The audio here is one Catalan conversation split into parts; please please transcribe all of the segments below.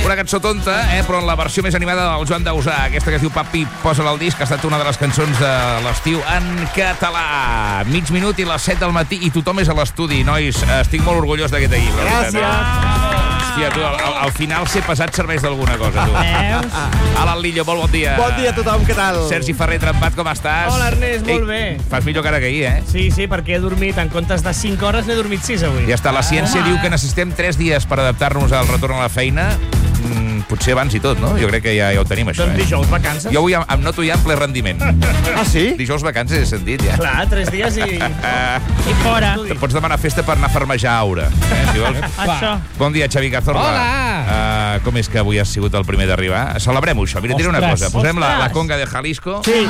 Una cançó tonta, però en la versió més animada del Joan Dausà. Aquesta que es diu Papi, posa-la al disc, ha estat una de les cançons de l'estiu en català. Mig minut i les 7 del matí i tothom és a l'estudi, nois. Estic molt orgullós d'aquest equip. Gràcies. Hòstia, tu, al final ser pesat serveix d'alguna cosa, tu. Alan Lillo, molt bon dia. Bon dia a tothom, què tal? Sergi Ferrer Trempat, com estàs? Hola, Ernest, molt bé. Fas millor que ara que ahir, Sí, perquè he dormit, en comptes de 5 hores, n'he dormit 6 avui. Ja està, la ciència diu que necessitem 3 dies per adaptar-nos al retorn a la feina. Potser abans i tot, no? Jo crec que ja ho tenim, això. Doncs dijous vacances. Jo avui em noto ja en ple rendiment. Ah, sí? Dijous vacances he sentit, ja. Clar, 3 dies i fora. Te pots demanar festa per anar a farmejar a Aura, si vols. Això. Bon dia, Xavi Cazorla. Hola! Com és que avui has sigut el primer d'arribar? Celebrem-ho, això. Mira, diré una cosa. Posem la conga de Jalisco. Sí.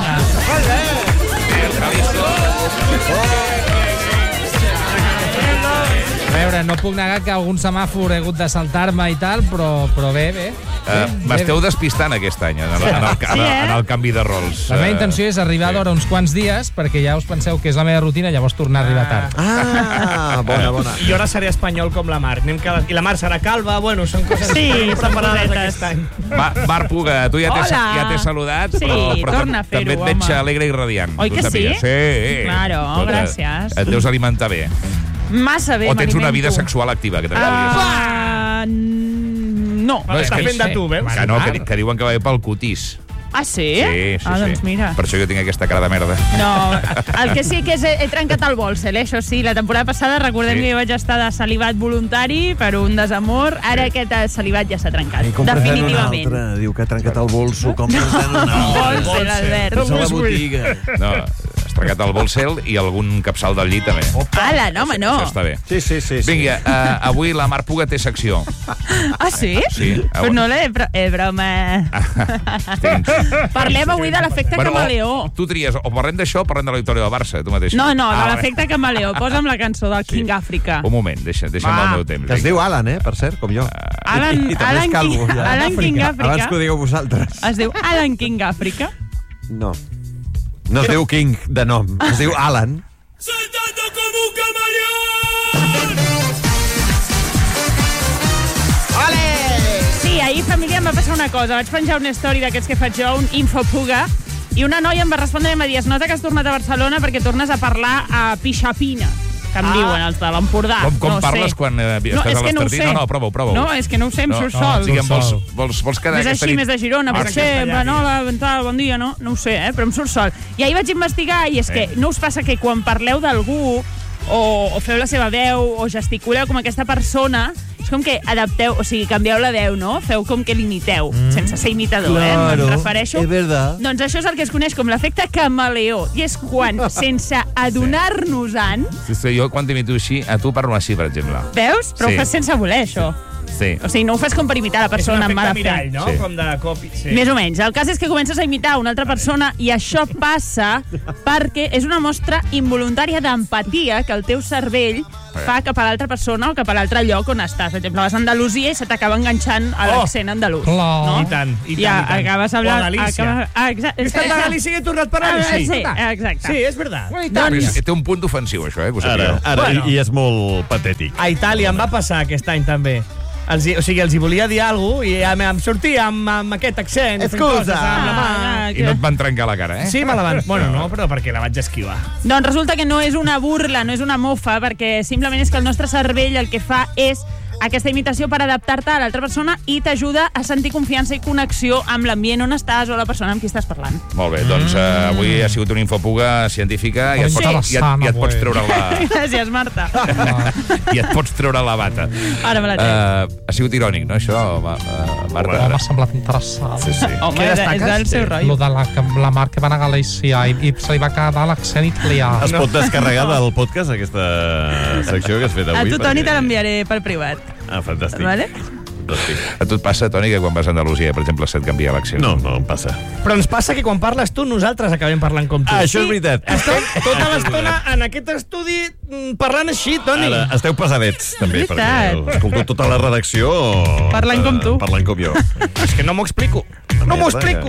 A veure, no puc negar que algun semàfor he hagut de saltar-me i tal, però bé. M'esteu despistant aquest any en el canvi de rols. La meva intenció és arribar d'hora uns quants dies, perquè ja us penseu que és la meva rutina, llavors tornar a arribar tard. Ah, bona. I jo ara seré espanyol com la Mar. I la Mar serà calva, bueno, són coses preparades aquest any. Marc Puga, tu ja t'he saludat, Sí, però torna a fer-ho, també et veig home. alegre i radiant. Oi que sí? Sí. Claro, gràcies. Et deus alimentar bé. Massa bé, O tens una vida m'alimento. sexual activa, que t'agradaria. No. No, és Està que fent de tu, veus? Que no, que diuen que va bé pel cutis. Ah, sí? Sí. Doncs mira. Per això jo tinc aquesta cara de merda. No, el que sí que és he trencat el Bolsel, això sí. La temporada passada recordem que jo vaig estar de celibat voluntari per un desamor. Ara aquest celibat ja s'ha trencat, I com present un definitivament. altre, diu que ha trencat el bolso, com present un altre. Bolsel, Albert. És a la botiga. No, has trencat el bolsel i algun capçal del llit, també. Ala, no, home, no. Això està bé. Sí. Vinga, avui la Marc Puga té secció. Ah, sí? Sí. Però no broma. Parlem avui de l'efecte camaleó. Tu tries, o parlem d'això o parlem de la victòria del Barça, tu mateix. No, de l'efecte camaleó. Posa'm la cançó del King Africa. Un moment, deixa'm el meu temps. Que es diu Alan, per cert, com jo. Alan I també és calvo. Alan King Africa. Abans que ho digueu vosaltres. Es diu Alan King Africa. No. No es diu King de nom, es diu Alan. ¡Saltando como un camaleón! Sí, ahir, família, em va passar una cosa. Vaig penjar una story d'aquests que faig jo, un infopuga, i una noia em va respondre i em va dir: es nota que has tornat a Barcelona perquè tornes a parlar a Pixapina, que em diuen els de l'Empordà. Com parles quan estàs a l'Estartit? No, prova-ho. No, és que no ho sé, em surt sol. Digue'm, vols quedar Més aquesta així, nit? més de Girona, potser, bon dia, no ho sé, però em surt sol. I ahir vaig investigar, i és que no us passa que quan parleu d'algú, o feu la seva veu, o gesticuleu com aquesta persona, és com que adapteu, o sigui, canvieu la veu, no? Feu com que l'imiteu, sense ser imitador, Claro, em refereixo. és verdad. Doncs això és el que es coneix com l'efecte camaleó, i és quan, sense adonar-nos-en, Sí, jo quan t'imito així, a tu parlo així, per exemple. veus? Però Sí. ho fas sense voler, això. Sí. O sigui, no ho fas com per imitar la És un persona amb mala efecte fe. mirall, no? Sí. Com de copi. Sí. Més o menys. El cas és que comences a imitar una altra persona i això passa perquè és una mostra involuntària d'empatia que el teu cervell fa cap a l'altra persona o cap a l'altre lloc on estàs. Per exemple, vas a Andalusia i se t'acaba enganxant a l'accent andalús. Clar. No? I tant. Ja acabes hablant... O a Galícia. Exacte. He estat a Galícia i he tornat per ara, sí. Sí, exacte. Sí, és veritat. Doncs, Té un punt ofensiu, això, que ho sapigueu. Bueno. I és molt patètic. A Itàlia em va passar aquest any també. Els hi volia dir alguna cosa i ja em sortia amb aquest accent. fent Excusa. coses amb la mà. I no et van trencar la cara, Sí, me la van... Bueno, no, però perquè la vaig esquivar. doncs resulta que no és una burla, no és una mofa, perquè simplement és que el nostre cervell el que fa és aquesta imitació per adaptar-te a l'altra persona i t'ajuda a sentir confiança i connexió amb l'ambient on estàs o la persona amb qui estàs parlant. Molt bé, doncs avui ha sigut una infopuga científica i et pots treure la... Gràcies, Marta. I et pots treure la bata. Ara me la trec. Ha sigut irònic, no, això, Marta? M'ha semblat interessant. Sí. Home, és del seu Lo rotllo. de la Mar que va anar a Galícia i se li va quedar l'accent italià. Es pot descarregar del podcast aquesta secció que has fet A avui? tu, Toni, te l'enviaré per privat. Ah, fantàstic. Vale? A tu et passa, Toni, que quan vas a Andalusia, per exemple, se't canvia l'accent? No em passa. Però ens passa que quan parles tu, nosaltres acabem parlant com tu. Això és veritat. Estem tota l'estona en aquest estudi parlant així, Toni. Ara, esteu pesadets, també, Veritat. perquè escolto tota la redacció... Parlant com tu. Parlant com jo. És que no m'ho explico. No m'ho explico.